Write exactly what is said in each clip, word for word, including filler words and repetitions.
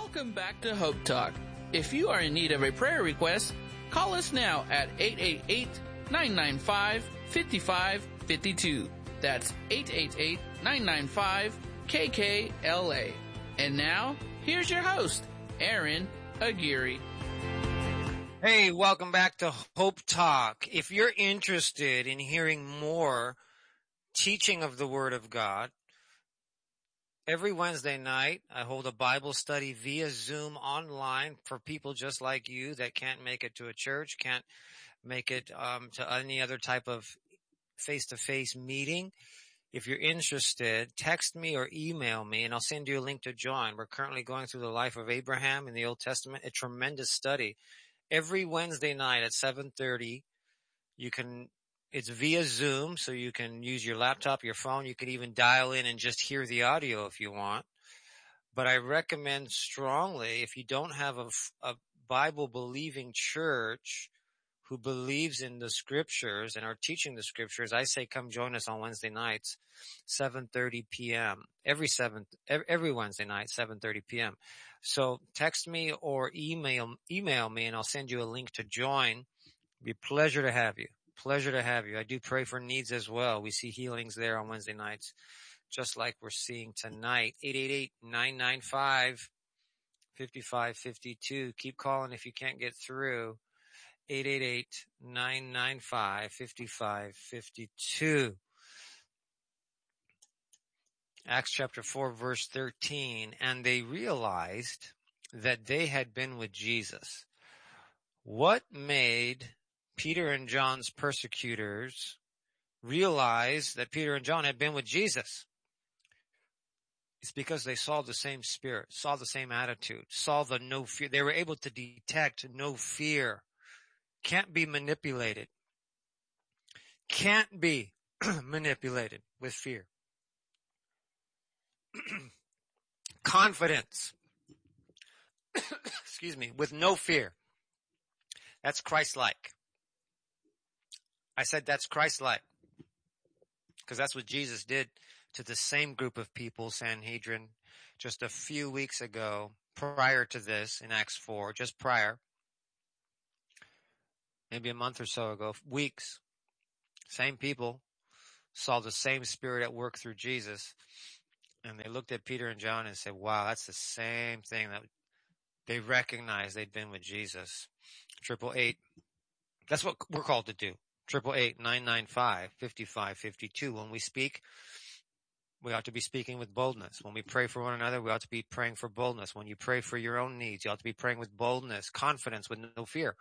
Welcome back to Hope Talk. If you are in need of a prayer request, call us now at eight eight eight, nine nine five, five five five two. That's eight eight eight, nine nine five, K K L A. And now, here's your host, Aaron Aguirre. Hey, welcome back to Hope Talk. If you're interested in hearing more teaching of the Word of God, every Wednesday night, I hold a Bible study via Zoom online for people just like you that can't make it to a church, can't make it um, to any other type of face-to-face meeting. If you're interested, text me or email me, and I'll send you a link to join. We're currently going through the life of Abraham in the Old Testament, a tremendous study. Every Wednesday night at seven thirty, you can, it's via Zoom, so you can use your laptop, your phone. You can even dial in and just hear the audio if you want. But I recommend strongly, if you don't have a, a Bible-believing church who believes in the scriptures and are teaching the scriptures, I say come join us on Wednesday nights, seven thirty p.m. Every seven, every Wednesday night, seven thirty p.m. So text me or email email me, and I'll send you a link to join. It'd be a pleasure to have you. Pleasure to have you. I do pray for needs as well. We see healings there on Wednesday nights, just like we're seeing tonight. eight eight eight, nine nine five, five five five two. Keep calling if you can't get through. eight eight eight, nine nine five, five five five two. Acts chapter four, verse thirteen. And they realized that they had been with Jesus. What made Peter and John's persecutors realize that Peter and John had been with Jesus? It's because they saw the same spirit, saw the same attitude, saw the no fear. They were able to detect no fear. Can't be manipulated. Can't be manipulated with fear. Confidence. Excuse me, with no fear. That's Christ-like. I said that's Christ-like. Because that's what Jesus did to the same group of people, Sanhedrin, just a few weeks ago, prior to this, in Acts four, just prior. Maybe a month or so ago, weeks. Same people saw the same spirit at work through Jesus. And they looked at Peter and John and said, wow, that's the same thing that they recognized they'd been with Jesus. Triple eight. That's what we're called to do. Triple eight, nine nine five, five five five two. When we speak, we ought to be speaking with boldness. When we pray for one another, we ought to be praying for boldness. When you pray for your own needs, you ought to be praying with boldness, confidence, with no fear.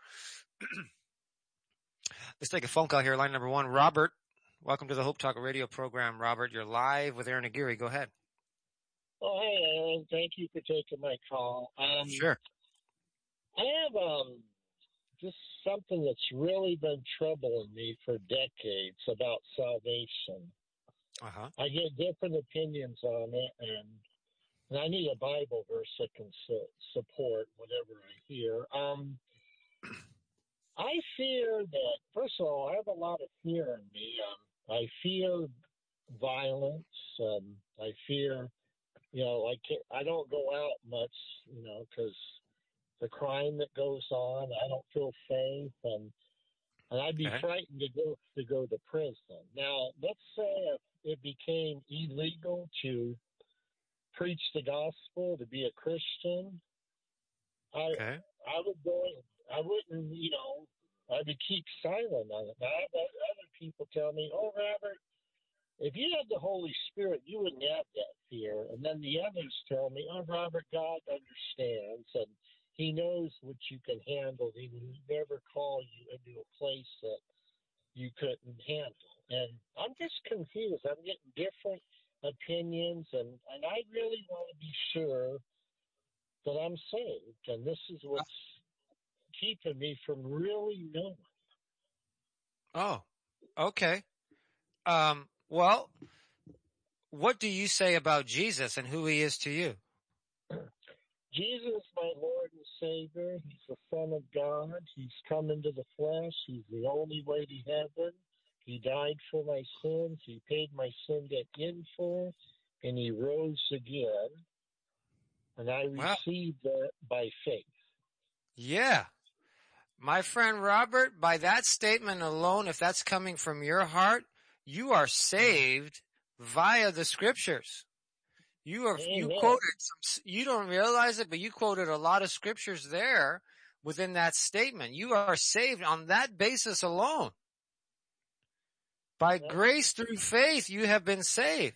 Let's take a phone call here. Line number one, Robert. Welcome to the Hope Talk radio program, Robert. You're live with Aaron Aguirre. Go ahead. Oh, hey, Aaron. Thank you for taking my call. Um, sure. I have um, just something that's really been troubling me for decades about salvation. Uh-huh. I get different opinions on it, and, and I need a Bible verse that can su- support whatever I hear. Um, I fear that, first of all, I have a lot of fear in me. Um, I fear violence. Um, I fear, you know, I can't, I don't go out much, you know, because the crime that goes on, I don't feel safe, and and I'd be Okay. frightened to go to go to prison. Now, let's say if it became illegal to preach the gospel, to be a Christian, I Okay. I would go. I wouldn't, you know, I would keep silent on it. Now, I've had other people tell me, "Oh, Robert, if you had the Holy Spirit, you wouldn't have that fear." And then the others tell me, "Oh, Robert, God understands, and He knows what you can handle. He would never call you into a place that you couldn't handle." And I'm just confused. I'm getting different opinions, and, and I really want to be sure that I'm saved. And this is what's keeping me from really knowing. Oh, okay. Um, well, what do you say about Jesus and who he is to you? Jesus, my Lord and Savior, he's the Son of God. He's come into the flesh. He's the only way to heaven. He died for my sins. He paid my sin debt in full, and he rose again. and I Wow. received it by faith. Yeah. My friend Robert, by that statement alone, if that's coming from your heart, you are saved via the scriptures. You are, you Amen. quoted some, you don't realize it, but you quoted a lot of scriptures there within that statement. You are saved on that basis alone. By grace through faith, you have been saved.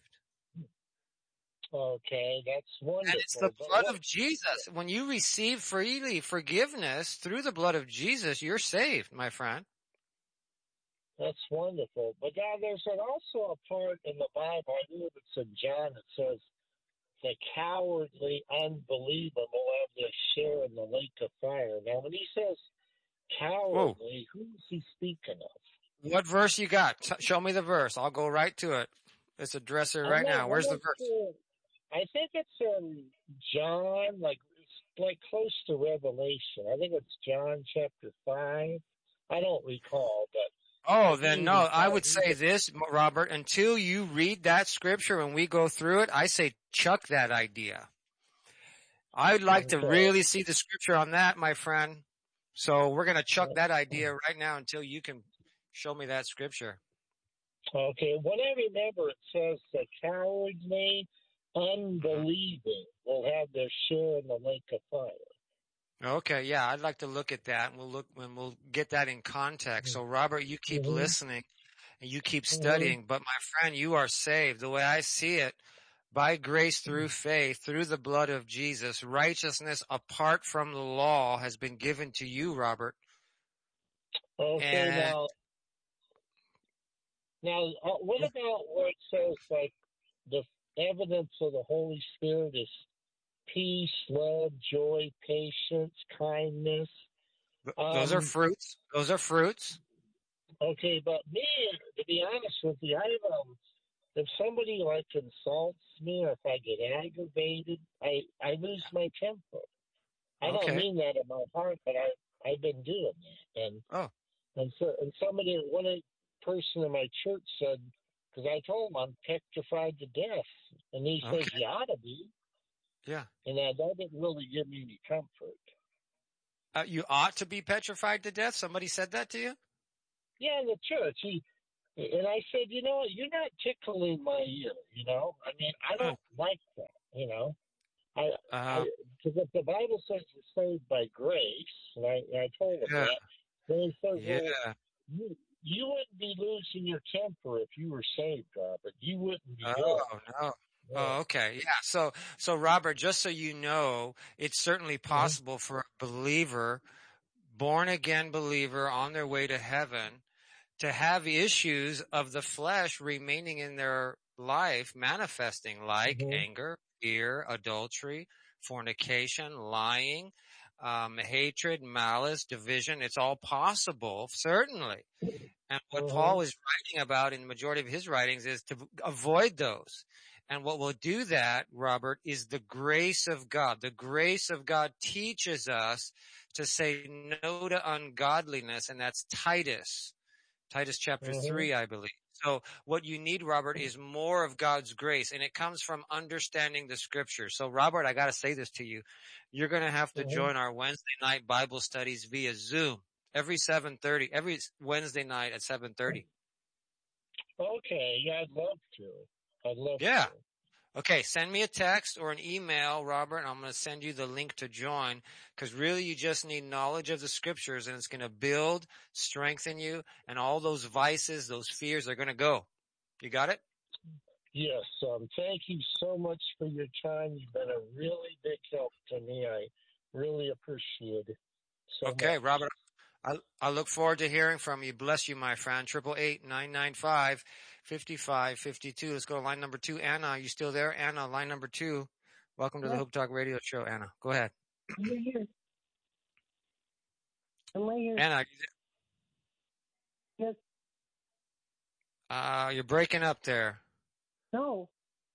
Okay, that's wonderful. And it's the But blood what- of Jesus. When you receive freely forgiveness through the blood of Jesus, you're saved, my friend. That's wonderful. But now there's an, also a part in the Bible, I believe it's in John, it says, the cowardly unbeliever will have their share in the lake of fire. Now, when he says cowardly, Whoa. Who is he speaking of? What verse you got? T- show me the verse. I'll go right to it. Let's address it right not, now. Where's I'm the verse? Sure. I think it's in John, like it's like close to Revelation. I think it's John chapter five. I don't recall, but Oh, then no, I would say this, Robert, until you read that scripture and we go through it, I say chuck that idea. I'd like okay. to really see the scripture on that, my friend. So we're going to chuck that idea right now until you can show me that scripture. Okay, what I remember, it says the cowardly, unbelieving will have their share in the lake of fire. Okay, yeah, I'd like to look at that, and we'll look when we'll get that in context. So, Robert, you keep mm-hmm. listening and you keep studying. Mm-hmm. But my friend, you are saved. The way I see it, by grace through faith, through the blood of Jesus, righteousness apart from the law has been given to you, Robert. Okay, and now, now, uh, what about where it says like the evidence of the Holy Spirit is peace, love, joy, patience, kindness. Those um, are fruits. Those are fruits. Okay, but me, to be honest with you, I um, if somebody like insults me or if I get aggravated, I, I lose my temper. I okay. don't mean that in my heart, but I I've been doing that. And oh, and so and somebody, one person in my church said, because I told him I'm petrified to death, and he okay. says you ought to be. Yeah. And that, that didn't really give me any comfort. Uh, you ought to be petrified to death? Somebody said that to you? Yeah, in the church. He, and I said, you know, you're not tickling my ear, you know? I mean, I don't oh. like that, you know? I, uh, because if the Bible says you're saved by grace, and I, and I told him yeah. that, then he says, yeah. well, you, you wouldn't be losing your temper if you were saved, Robert. You wouldn't be. Oh, doing no. Oh, okay. Yeah. So, so Robert, just so you know, it's certainly possible mm-hmm. for a believer, born again believer on their way to heaven, to have issues of the flesh remaining in their life, manifesting like mm-hmm. anger, fear, adultery, fornication, lying, um, hatred, malice, division. It's all possible, certainly. And what mm-hmm. Paul is writing about in the majority of his writings is to avoid those. And what will do that, Robert, is the grace of God. The grace of God teaches us to say no to ungodliness, and that's Titus. Titus chapter mm-hmm. three, I believe. So what you need, Robert, is more of God's grace, and it comes from understanding the scriptures. So, Robert, I got to say this to you. You're going to have to mm-hmm. join our Wednesday night Bible studies via Zoom every seven thirty, every Wednesday night at seven thirty. Okay, yeah, I'd love to. I'd love yeah. to. Okay, send me a text or an email, Robert, and I'm going to send you the link to join, because really you just need knowledge of the scriptures, and it's going to build, strengthen you, and all those vices, those fears are going to go. You got it? Yes. Um, thank you so much for your time. You've been a really big help to me. I really appreciate it so okay, much. Robert, I, I look forward to hearing from you. Bless you, my friend. Triple eight nine nine five fifty-five fifty-two. Let's go to line number two. Anna, are you still there? Anna, line number two. Welcome to yes. the Hope Talk Radio Show, Anna. Go ahead. I'm right here. I'm right here. Anna, are you there? Yes. Uh, you're breaking up there. No.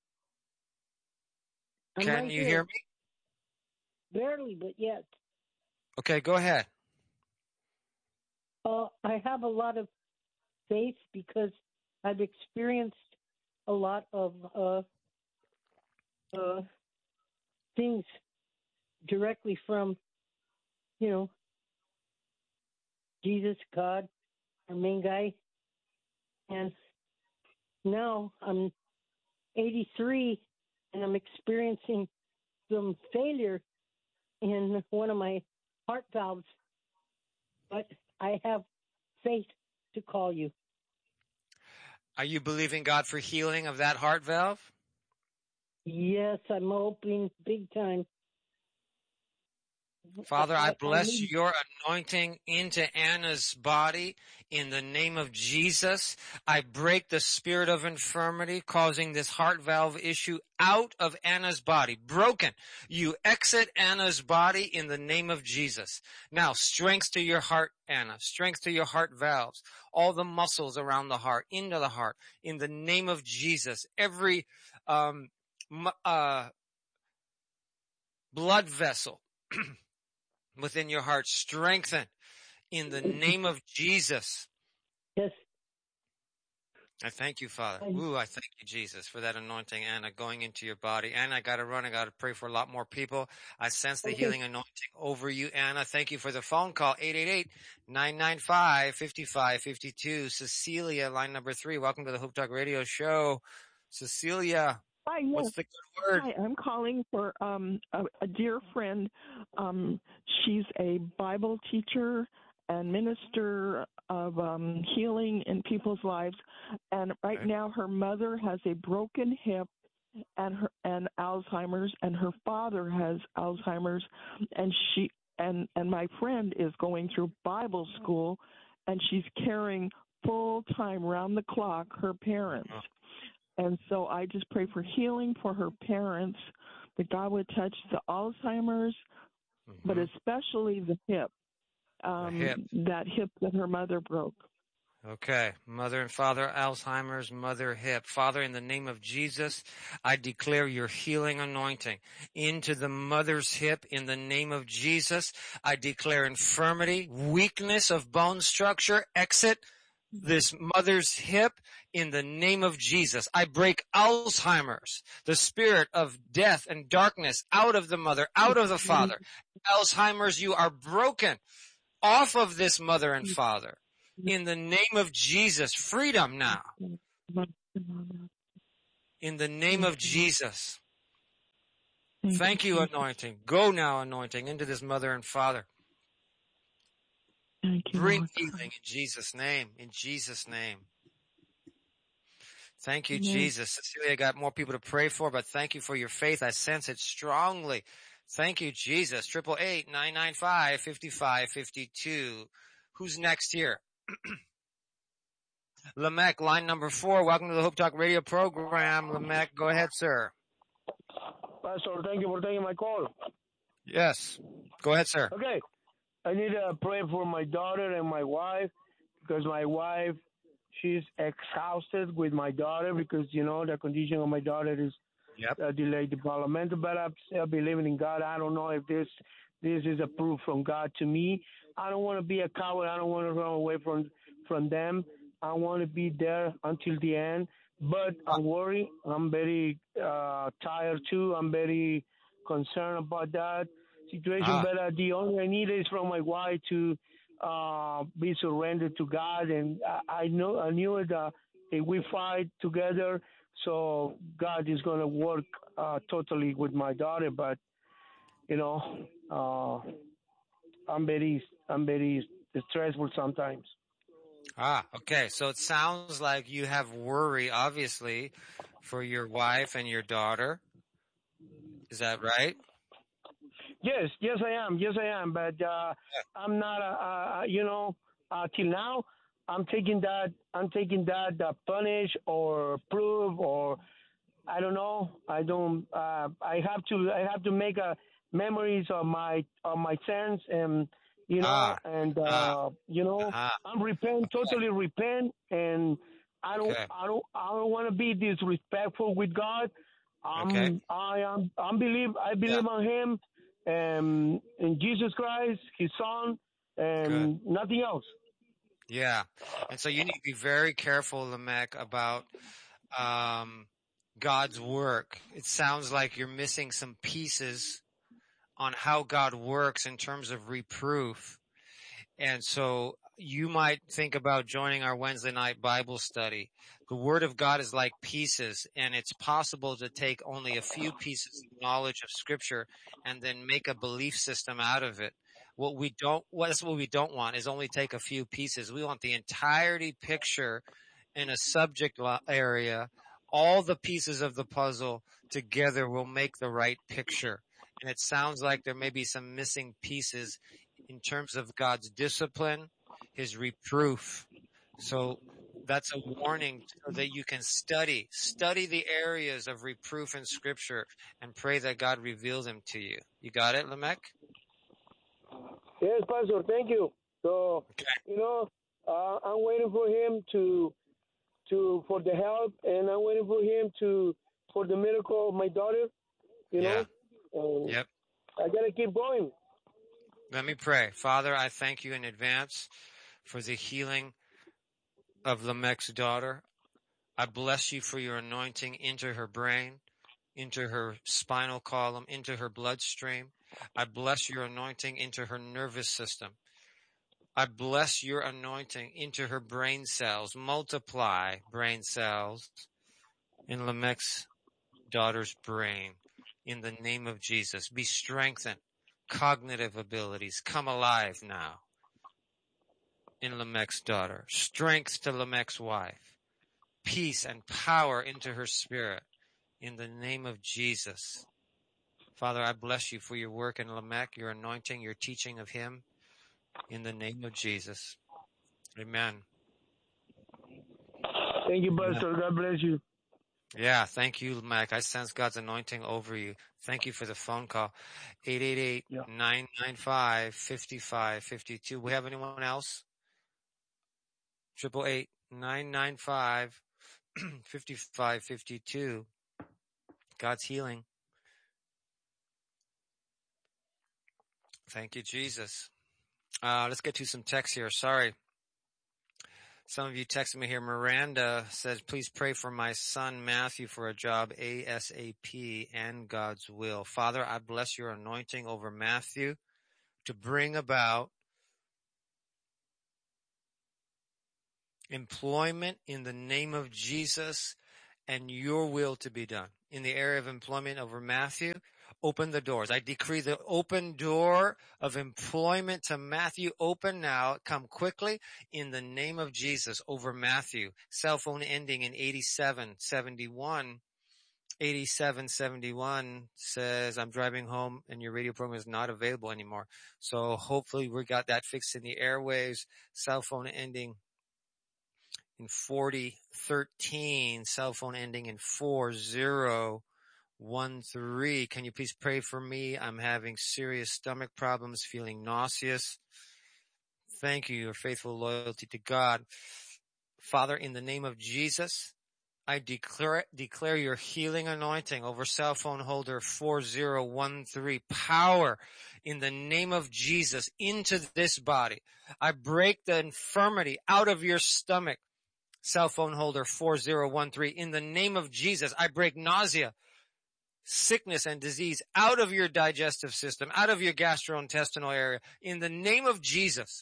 I'm Can right you here. hear me? Barely, but yes. Okay, go ahead. Uh, I have a lot of faith because I've experienced a lot of uh, uh, things directly from, you know, Jesus, God, our main guy. And now I'm eighty-three and I'm experiencing some failure in one of my heart valves. But I have faith to call you. Are you believing God for healing of that heart valve? Yes, I'm hoping big time. Father, I I, I bless need, your anointing into Anna's body in the name of Jesus. I break the spirit of infirmity causing this heart valve issue out of Anna's body. Broken. You exit Anna's body in the name of Jesus. Now, strength to your heart, Anna. Strength to your heart valves. All the muscles around the heart, into the heart. In the name of Jesus. Every um, uh, blood vessel within your heart, strengthen in the name of Jesus. yes. I thank you, Father. Ooh, I thank you, Jesus, for that anointing, Anna, going into your body. Anna, I got to run. I got to pray for a lot more people. I sense the Okay. healing anointing over you, Anna. Thank you for the phone call, eight eight eight, nine nine five, five five five two. Cecilia, line number three. Welcome to the Hope Talk Radio Show. Cecilia, Hi, yes. what's the good word? Hi, I'm calling for um, a, a dear friend. Um, she's a Bible teacher and minister of um, healing in people's lives. And right Okay. now her mother has a broken hip and her and Alzheimer's, and her father has Alzheimer's, and she and and my friend is going through Bible school, and she's caring full time, round the clock, her parents. And so I just pray for healing for her parents, that God would touch the Alzheimer's, Mhm. but especially the hip, um, The hip. that hip that her mother broke. Okay. Mother and father, Alzheimer's, mother, hip. Father, in the name of Jesus, I declare your healing anointing into the mother's hip in the name of Jesus. I declare infirmity, weakness of bone structure, exit this mother's hip in the name of Jesus. I break Alzheimer's, the spirit of death and darkness out of the mother, out of the father. Alzheimer's, you are broken off of this mother and father. In the name of Jesus, freedom now. In the name of Jesus. Thank you, anointing. Go now, anointing, into this mother and father. Thank you, Bring Lord. healing in Jesus' name. In Jesus' name. Thank you, Amen. Jesus. Cecilia, I got more people to pray for, but thank you for your faith. I sense it strongly. Thank you, Jesus. Triple eight nine nine five fifty five fifty two. Who's next here? Lamech, line number four. Welcome to the Hope Talk Radio program. Lamech, go ahead, sir. Pastor, thank you for taking my call. Yes. Go ahead, sir. Okay. I need to pray for my daughter and my wife because my wife, she's exhausted with my daughter because, you know, the condition of my daughter is Yep. uh, delayed developmental, but I'm still believing in God. I don't know if this this is a proof from God to me. I don't want to be a coward. I don't want to run away from, from them. I want to be there until the end. But I'm worried. I'm very uh, tired too. I'm very concerned about that situation. Ah. But uh, the only I need is from my wife to uh, be surrendered to God. And I, I know I knew it. Uh, if we fight together, so God is going to work uh, totally with my daughter. But you know, uh, I'm very I'm very stressful sometimes. Ah, okay. So it sounds like you have worry, obviously, for your wife and your daughter. Is that right? Yes, yes, I am. Yes, I am. But uh, I'm not. Uh, uh, you know, uh, till now, I'm taking that. I'm taking that uh, punish or prove or I don't know. I don't. Uh, I have to. I have to make a memories of my of my sins and you know Ah, and uh, ah, you know ah. I'm repent totally repent and I don't Okay. I don't I don't want to be disrespectful with God. Um, Okay. I am I believe I believe Yeah. on Him and in Jesus Christ, His Son, and Good. nothing else. Yeah. And so you need to be very careful, Lamech, about um, God's work. It sounds like you're missing some pieces on how God works in terms of reproof. And so you might think about joining our Wednesday night Bible study. The Word of God is like pieces, and it's possible to take only a few pieces of knowledge of Scripture and then make a belief system out of it. What we don't, what's what we don't want is only take a few pieces. We want the entirety picture in a subject area. All the pieces of the puzzle together will make the right picture. And it sounds like there may be some missing pieces in terms of God's discipline, His reproof. So that's a warning so that you can study, study the areas of reproof in Scripture and pray that God reveals them to you. You got it, Lamech? Yes, Pastor, thank you. So, Okay. you know, uh, I'm waiting for him to, to, for the help, and I'm waiting for him to, for the miracle of my daughter, you Yeah. know, and Yep. I got to keep going. Let me pray. Father, I thank you in advance for the healing of Lamech's daughter. I bless you for your anointing into her brain, into her spinal column, into her bloodstream. I bless your anointing into her nervous system. I bless your anointing into her brain cells. Multiply brain cells in Lamech's daughter's brain. In the name of Jesus, be strengthened. Cognitive abilities come alive now in Lamech's daughter. Strength to Lamech's wife. Peace and power into her spirit in the name of Jesus. Father, I bless you for your work in Lamech, your anointing, your teaching of him in the name of Jesus. Amen. Thank you, Pastor. God bless you. Yeah, thank you, Lamech. I sense God's anointing over you. Thank you for the phone call. eight eight eight, nine nine five, five five five two. We have anyone else? eight eight eight, nine nine five, five five five two. God's healing. Thank you, Jesus. Uh, let's get to some text here. Sorry. Some of you texted me here. Miranda says, please pray for my son Matthew for a job ASAP and God's will. Father, I bless your anointing over Matthew to bring about employment in the name of Jesus and your will to be done. In the area of employment over Matthew, open the doors. I decree the open door of employment to Matthew open now. Come quickly in the name of Jesus over Matthew. Cell phone ending in eighty-seven seventy-one. eighty-seven seventy-one says, I'm driving home and your radio program is not available anymore. So hopefully we got that fixed in the airwaves. Cell phone ending in forty thirteen, cell phone ending in four zero one three. Can you please pray for me? I'm having serious stomach problems, feeling nauseous. Thank you, your faithful loyalty to God. Father, in the name of Jesus, I declare, declare your healing anointing over cell phone holder four zero one three. Power in the name of Jesus into this body. I break the infirmity out of your stomach. Cell phone holder four zero one three. In the name of Jesus, I break nausea, sickness, and disease out of your digestive system, out of your gastrointestinal area. In the name of Jesus.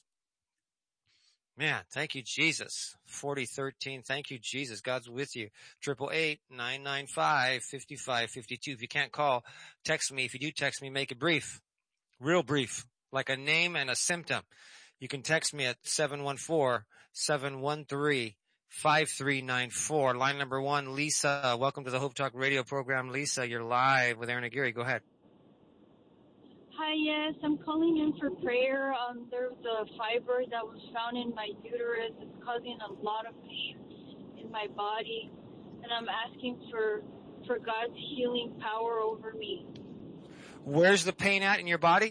Man, thank you, Jesus. forty thirteen. Thank you, Jesus. God's with you. eight eight eight, nine nine five, five five five two. If you can't call, text me. If you do text me, make it brief. Real brief. Like a name and a symptom. You can text me at seven one four, seven one three, five three nine four. Line number one, Lisa. Welcome to the Hope Talk radio program. Lisa, you're live with Aaron Aguirre. Go ahead. Hi, yes, I'm calling in for prayer. Um, there's a fibroid that was found in my uterus. It's causing a lot of pain in my body, and I'm asking for for God's healing power over me. Where's the pain at in your body?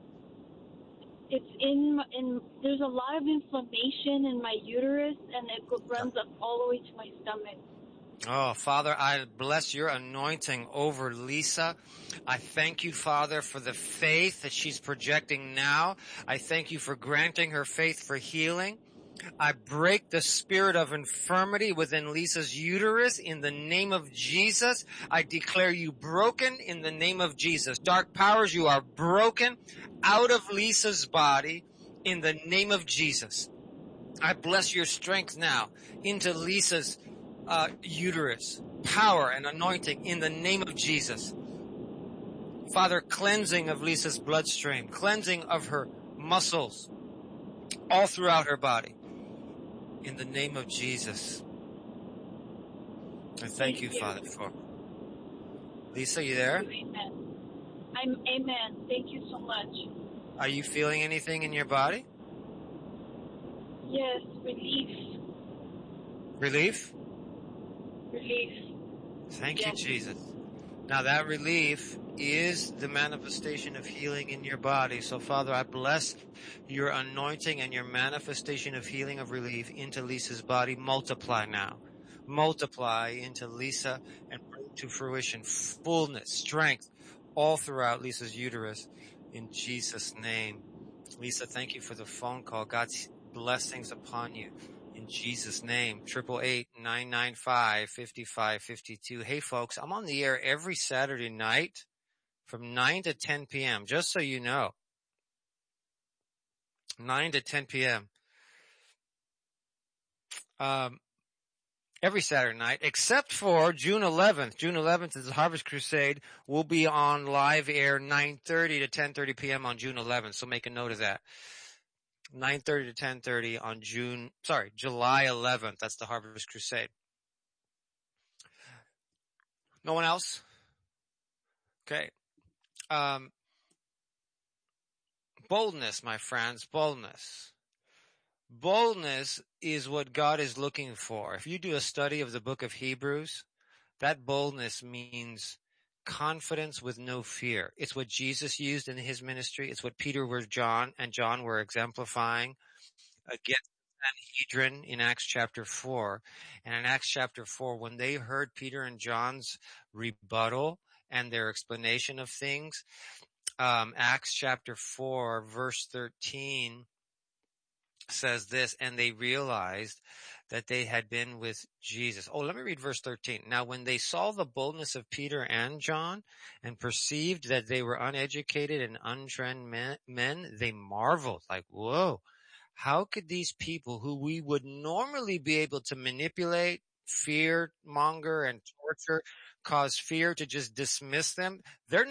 It's in, my- in there's a lot of inflammation in my uterus, and it go- runs up all the way to my stomach. Oh, Father, I bless your anointing over Lisa. I thank you, Father, for the faith that she's projecting now. I thank you for granting her faith for healing. I break the spirit of infirmity within Lisa's uterus in the name of Jesus. I declare you broken in the name of Jesus. Dark powers, you are broken out of Lisa's body in the name of Jesus. I bless your strength now into Lisa's uh, uterus. Power and anointing in the name of Jesus. Father, cleansing of Lisa's bloodstream, cleansing of her muscles all throughout her body. In the name of Jesus. I thank, Thank you, you. Father, for Lisa, you there? Amen. I'm amen. Thank you so much. Are you feeling anything in your body? Yes, relief. Relief? Relief. Thank Yes. you, Jesus. Now that relief is the manifestation of healing in your body. So, Father, I bless your anointing and your manifestation of healing, of relief into Lisa's body. Multiply now. Multiply into Lisa and bring to fruition fullness, strength all throughout Lisa's uterus in Jesus' name. Lisa, thank you for the phone call. God's blessings upon you. In Jesus' name, triple eight nine nine five fifty five fifty two. Hey, folks, I'm on the air every Saturday night from nine to ten p.m. Just so you know, nine to ten p.m. Um, every Saturday night, except for June eleventh. June eleventh is the Harvest Crusade. We'll be on live air nine thirty to ten thirty p.m. on June eleventh. So make a note of that. nine thirty to ten thirty on June, sorry, July eleventh. That's the Harvest Crusade. No one else? Okay. Um, boldness, my friends, boldness. Boldness is what God is looking for. If you do a study of the book of Hebrews, that boldness means confidence with no fear. It's what Jesus used in his ministry. It's what Peter were John and John were exemplifying against the Sanhedrin in Acts chapter four. And in Acts chapter four, when they heard Peter and John's rebuttal and their explanation of things, um, Acts chapter four, verse thirteen says this, and they realized that they had been with Jesus. Oh, let me read verse thirteen. Now, when they saw the boldness of Peter and John and perceived that they were uneducated and untrained men, men, they marveled, like, whoa, how could these people who we would normally be able to manipulate, fear monger, and torture, cause fear to just dismiss them? They're